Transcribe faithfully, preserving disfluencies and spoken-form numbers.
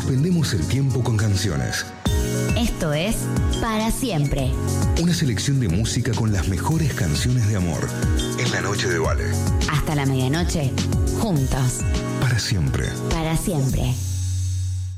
Suspendemos el tiempo con canciones. Esto es Para Siempre. Una selección de música con las mejores canciones de amor. En la noche de Vale. Hasta la medianoche, juntos. Para siempre. Para siempre.